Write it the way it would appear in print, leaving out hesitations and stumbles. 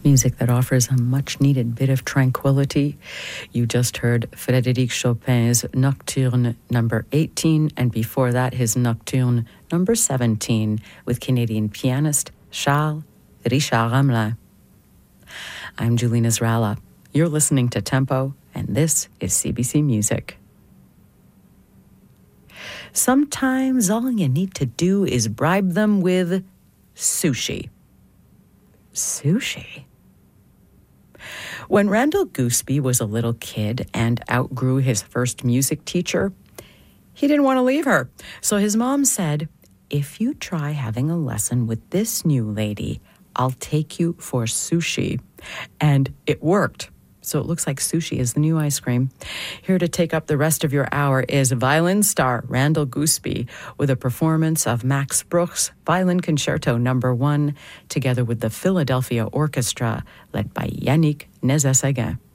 music that offers a much-needed bit of tranquility. You just heard Frédéric Chopin's Nocturne number 18, and before that, his Nocturne number 17 with Canadian pianist Charles Richard Ramelin. I'm Julie Nasrallah. You're listening to Tempo, and this is CBC Music. Sometimes all you need to do is bribe them with sushi. Sushi? When Randall Gooseby was a little kid and outgrew his first music teacher, he didn't want to leave her. So his mom said, "If you try having a lesson with this new lady, I'll take you for sushi." And it worked. So it looks like sushi is the new ice cream. Here to take up the rest of your hour is violin star Randall Gooseby with a performance of Max Bruch's Violin Concerto No. 1 together with the Philadelphia Orchestra led by Yannick Nézet-Séguin.